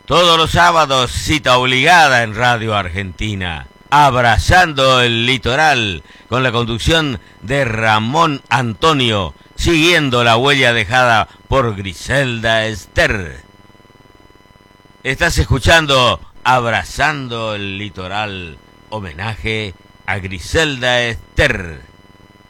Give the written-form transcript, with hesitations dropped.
Todos los sábados, cita obligada en Radio Argentina. Abrazando el litoral, con la conducción de Ramón Antonio, siguiendo la huella dejada por Griselda Ester. Estás escuchando Abrazando el litoral, homenaje a Griselda Ester.